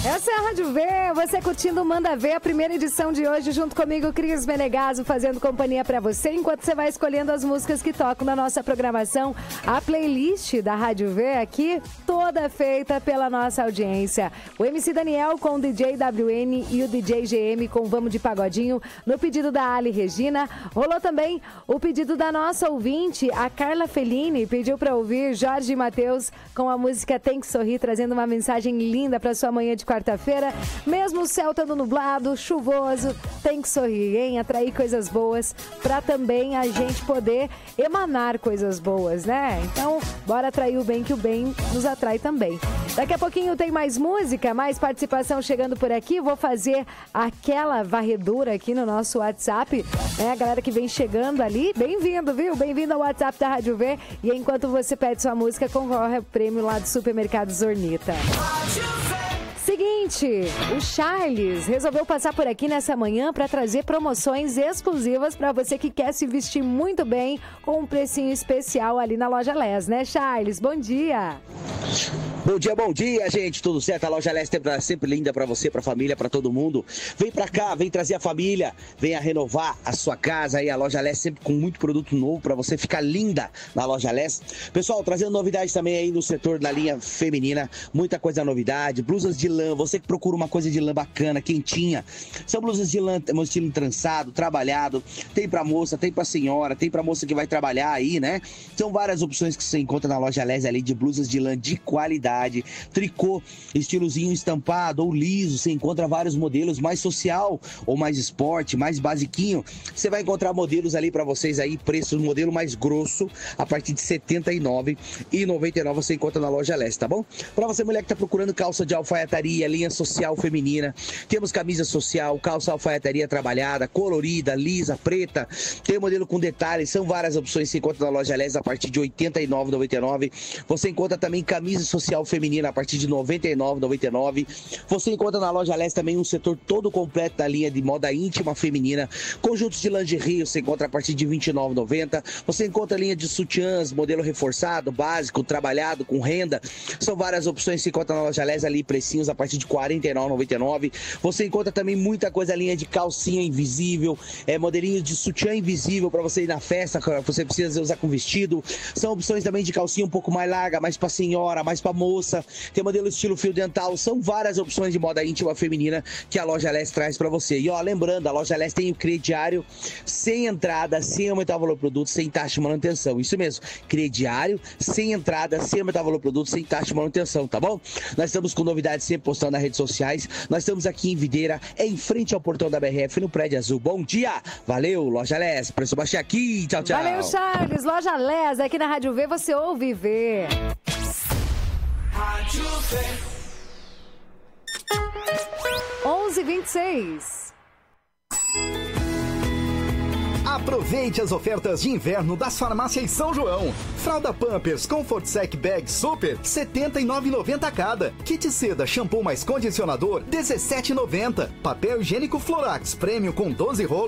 Essa é a Rádio V, você curtindo o Manda Ver, a primeira edição de hoje, junto comigo, Cris Menegaso, fazendo companhia pra você, enquanto você vai escolhendo as músicas que tocam na nossa programação. A playlist da Rádio V aqui, toda feita pela nossa audiência. O MC Daniel com o DJ WN e o DJ GM com Vamos de Pagodinho, no pedido da Ali Regina. Rolou também o pedido da nossa ouvinte, a Carla Fellini, pediu pra ouvir Jorge Mateus com a música Tem que Sorrir, trazendo uma mensagem linda pra sua manhã de quarta-feira, mesmo o céu estando nublado, chuvoso, tem que sorrir, hein? Atrair coisas boas para também a gente poder emanar coisas boas, né? Então, bora atrair o bem, que o bem nos atrai também. Daqui a pouquinho tem mais música, mais participação chegando por aqui. Vou fazer aquela varredura aqui no nosso WhatsApp, né? A galera que vem chegando ali, bem-vindo, viu? Bem-vindo ao WhatsApp da Rádio V. E enquanto você pede sua música, concorre ao prêmio lá do Supermercado Zornita. Seguinte, o Charles resolveu passar por aqui nessa manhã para trazer promoções exclusivas para você que quer se vestir muito bem com um precinho especial ali na Loja Les, né, Charles? Bom dia! Bom dia, gente. Tudo certo? A Loja Les é sempre linda pra você, pra família, pra todo mundo. Vem pra cá, vem trazer a família, venha renovar a sua casa aí. A Loja Les sempre com muito produto novo pra você ficar linda na Loja Les. Pessoal, trazendo novidades também aí no setor da linha feminina. Muita coisa novidade. Blusas de lã. Você que procura uma coisa de lã bacana, quentinha. São blusas de lã, um estilo trançado, trabalhado. Tem pra moça, tem pra senhora, tem pra moça que vai trabalhar aí, né? São várias opções que você encontra na Loja Les ali de blusas de lã de qualidade. Tricô, estilozinho estampado ou liso, você encontra vários modelos, mais social ou mais esporte, mais basiquinho. Você vai encontrar modelos ali para vocês aí, preço do modelo mais grosso, a partir de R$ 79,99 você encontra na Loja Les, tá bom? Para você mulher que tá procurando calça de alfaiataria, linha social feminina, temos camisa social, calça alfaiataria trabalhada, colorida, lisa, preta, tem modelo com detalhes, são várias opções que você encontra na Loja Les a partir de R$ 89,99. Você encontra também camisa social feminina a partir de R$ 99,99. Você encontra na Loja Les também um setor todo completo da linha de moda íntima feminina, conjuntos de lingerie você encontra a partir de R$ 29,90. Você encontra a linha de sutiãs, modelo reforçado, básico, trabalhado, com renda. São várias opções que você encontra na Loja Les ali, precinhos a partir de R$ 49,99. Você encontra também muita coisa, linha de calcinha invisível, modelinho de sutiã invisível para você ir na festa, você precisa usar com vestido. São opções também de calcinha um pouco mais larga, mais para senhora, mais para moça. Tem modelo estilo fio dental, são várias opções de moda íntima feminina que a Loja Les traz para você. E ó, lembrando, a Loja Les tem o crediário sem entrada, sem aumentar o valor do produto, sem taxa de manutenção. Isso mesmo, crediário sem entrada, sem aumentar o valor do produto, sem taxa de manutenção, tá bom? Nós estamos com novidades sempre postando nas redes sociais. Nós estamos aqui em Videira, em frente ao portão da BRF, no Prédio Azul. Bom dia! Valeu, Loja Les, preço baixo aqui, tchau, tchau. Valeu, Charles, Loja Les, aqui na Rádio V você ouve e vê. Rádio V. 11h26. Aproveite as ofertas de inverno das farmácias São João. Fralda Pampers Comfort Sec Bag Super, R$ 79,90 cada. Kit seda shampoo mais condicionador, R$ 17,90. Papel higiênico Florax Premium com 12 rolos,